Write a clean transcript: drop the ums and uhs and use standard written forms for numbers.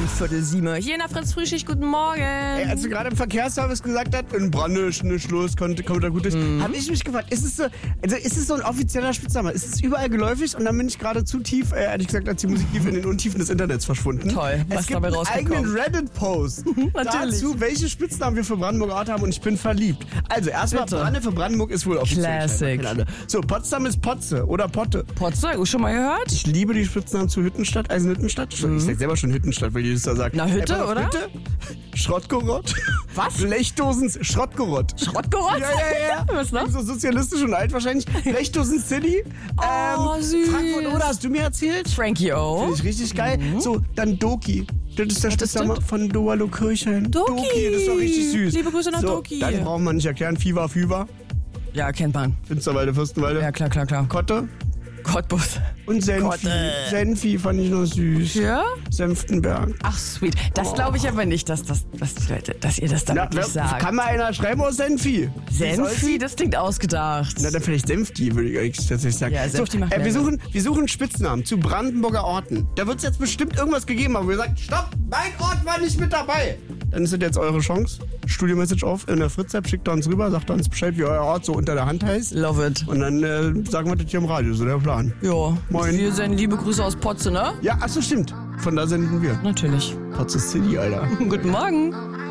6:45. Hier in der Fritz Frühschicht, guten Morgen. Ey, als du gerade im Verkehrsservice gesagt hast, in Brannisch, nicht los, kommt da gut durch, habe ich mich gefragt, ist es so ein offizieller Spitzname? Ist es überall geläufig? Und dann bin ich gerade zu tief, ehrlich gesagt, als die Musik lief, in den Untiefen des Internets verschwunden. Toll, was es gibt dabei einen rausgekommen. eigenen Reddit-Post Natürlich. dazu, welche Spitznamen wir für Brandenburger Ort haben, und ich bin verliebt. Also erstmal, Bitte. Branne für Brandenburg ist wohl offiziell. Classic. So, Potsdam ist Potze oder Potte. Potsdam, schon mal gehört? Ich liebe die Spitznamen zu Hüttenstadt, Eisenhüttenstadt. Ich sag selber schon Hüttenstadt, weil jedes da sagt. Na, Hütte, pass auf, oder? Hütte, Schrottgerott. Was? Blechdosen, Schrottgerott. Schrottgerott? Ja. Was noch? So sozialistisch und alt wahrscheinlich. Blechdosen City. Oh, süß. Frankfurt oder hast du mir erzählt? Frankie O. Finde ich richtig geil. So, dann Doki. Das ist der Spitzname von Doalo Kirchhain. Doki. Das ist doch richtig süß. Liebe Grüße nach Doki. Dann braucht man nicht erklären. Füber. Ja, kennt man. Finsterwalde, Fürstenwalde. Ja, klar. Kotte. Cottbus. Und Senfi. Kotte. Senfi fand ich noch süß. Ja? Senftenberg. Ach, sweet. Das glaube ich aber nicht, dass ihr das da wirklich sagt. Kann mal einer schreiben aus Senfi? Senfi, das klingt ausgedacht. Na, dann vielleicht Senfti, würde ich eigentlich tatsächlich sagen. Ja, Senfti macht mehr wir suchen Spitznamen zu Brandenburger Orten. Da wird es jetzt bestimmt irgendwas gegeben haben, wo ihr sagt, stopp, mein Ort war nicht mit dabei. Dann ist das jetzt eure Chance. Studio-Message auf in der Fritz-App, schickt uns rüber, sagt uns Bescheid, wie euer Ort so unter der Hand heißt. Love it. Und dann sagen wir das hier im Radio, so der Plan. Jo. Moin. Wir senden liebe Grüße aus Potze, ne? Ja, achso, stimmt. Von da senden wir. Natürlich. Potze City, Alter. Guten Morgen.